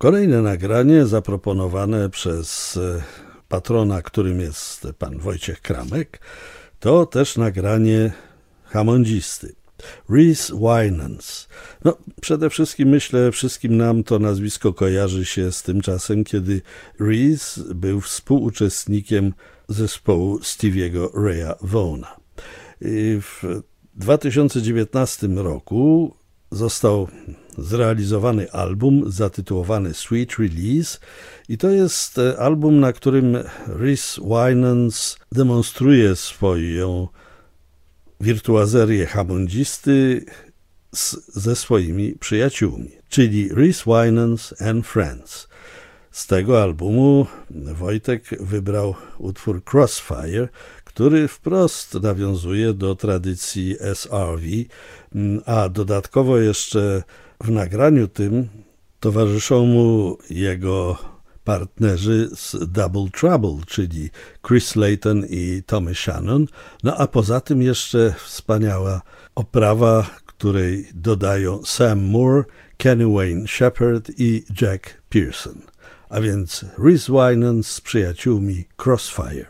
Kolejne nagranie zaproponowane przez patrona, którym jest pan Wojciech Kramek, to też nagranie hammondzisty. Rhys Winans. Przede wszystkim myślę, wszystkim nam to nazwisko kojarzy się z tym czasem, kiedy Rhys był współuczestnikiem zespołu Stevie'ego Raya Vaughana. W 2019 roku został zrealizowany album zatytułowany Sweet Release i to jest album, na którym Rhys Winans demonstruje swoją wirtuazerię hammondzisty ze swoimi przyjaciółmi, czyli Rhys Winans and Friends. Z tego albumu Wojtek wybrał utwór Crossfire, który wprost nawiązuje do tradycji SRV, a dodatkowo jeszcze w nagraniu tym towarzyszą mu jego partnerzy z Double Trouble, czyli Chris Layton i Tommy Shannon, a poza tym jeszcze wspaniała oprawa, której dodają Sam Moore, Kenny Wayne Shepherd i Jack Pearson. A więc Rhys Winans z przyjaciółmi Crossfire.